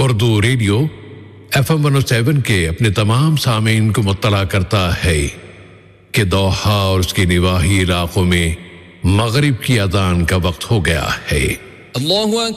Urdu radio FM 107 के अपने तमाम सामीन को मुत्तला करता है कि दोहा और उसके निवाही इलाकों में मगरिब की अज़ान का वक्त हो गया है।